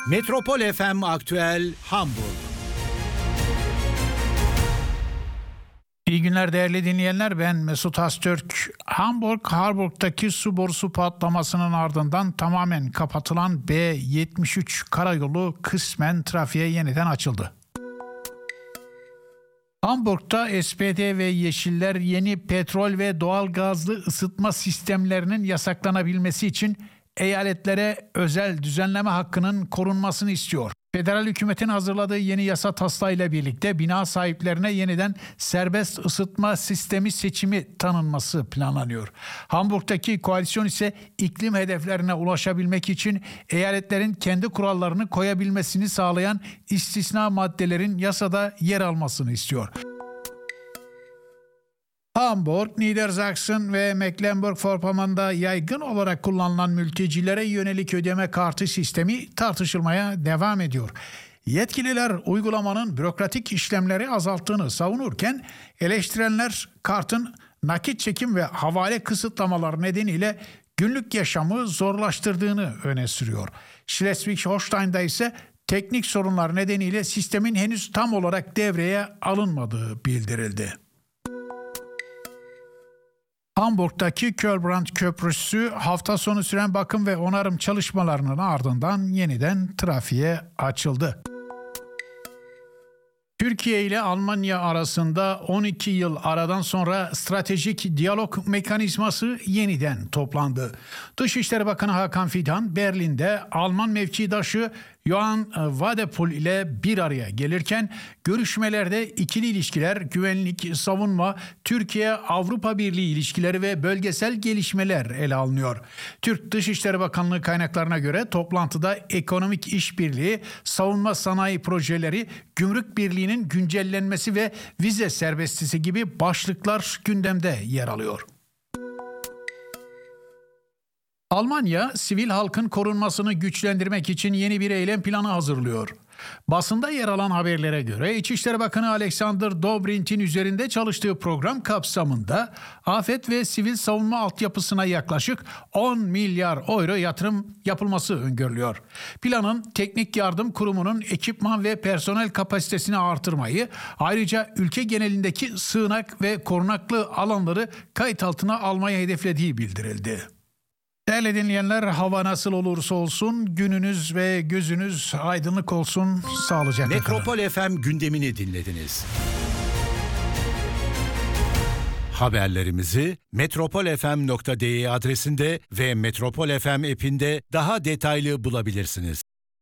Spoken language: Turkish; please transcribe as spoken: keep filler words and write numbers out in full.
Metropol F M Aktüel Hamburg. İyi günler değerli dinleyenler, ben Mesut Astürk. Hamburg, Harburg'daki su borusu patlamasının ardından tamamen kapatılan B yetmiş üç karayolu kısmen trafiğe yeniden açıldı. Hamburg'da S P D ve Yeşiller yeni petrol ve doğal gazlı ısıtma sistemlerinin yasaklanabilmesi için eyaletlere özel düzenleme hakkının korunmasını istiyor. Federal hükümetin hazırladığı yeni yasa taslağıyla birlikte bina sahiplerine yeniden serbest ısıtma sistemi seçimi tanınması planlanıyor. Hamburg'daki koalisyon ise iklim hedeflerine ulaşabilmek için eyaletlerin kendi kurallarını koyabilmesini sağlayan istisna maddelerin yasada yer almasını istiyor. Hamburg, Niedersachsen ve Mecklenburg-Vorpommern'da yaygın olarak kullanılan mültecilere yönelik ödeme kartı sistemi tartışılmaya devam ediyor. Yetkililer uygulamanın bürokratik işlemleri azalttığını savunurken eleştirenler kartın nakit çekim ve havale kısıtlamaları nedeniyle günlük yaşamı zorlaştırdığını öne sürüyor. Schleswig-Holstein'da ise teknik sorunlar nedeniyle sistemin henüz tam olarak devreye alınmadığı bildirildi. Hamburg'daki Kölbrand Köprüsü hafta sonu süren bakım ve onarım çalışmalarının ardından yeniden trafiğe açıldı. Türkiye ile Almanya arasında on iki yıl aradan sonra stratejik diyalog mekanizması yeniden toplandı. Dışişleri Bakanı Hakan Fidan, Berlin'de Alman mevkidaşı Johann Wadephul ile bir araya gelirken görüşmelerde ikili ilişkiler, güvenlik, savunma, Türkiye-Avrupa Birliği ilişkileri ve bölgesel gelişmeler ele alınıyor. Türk Dışişleri Bakanlığı kaynaklarına göre toplantıda ekonomik işbirliği, savunma sanayi projeleri, gümrük birliğinin güncellenmesi ve vize serbestisi gibi başlıklar gündemde yer alıyor. Almanya, sivil halkın korunmasını güçlendirmek için yeni bir eylem planı hazırlıyor. Basında yer alan haberlere göre İçişleri Bakanı Alexander Dobrindt üzerinde çalıştığı program kapsamında afet ve sivil savunma altyapısına yaklaşık on milyar euro yatırım yapılması öngörülüyor. Planın teknik yardım kurumunun ekipman ve personel kapasitesini artırmayı, ayrıca ülke genelindeki sığınak ve korunaklı alanları kayıt altına almayı hedeflediği bildirildi. Değerli dinleyenler, hava nasıl olursa olsun gününüz ve gözünüz aydınlık olsun, sağlıcakla kalın. Metropol F M gündemini dinlediniz. Haberlerimizi metropol f m nokta d e adresinde ve Metropol F M app'inde daha detaylı bulabilirsiniz.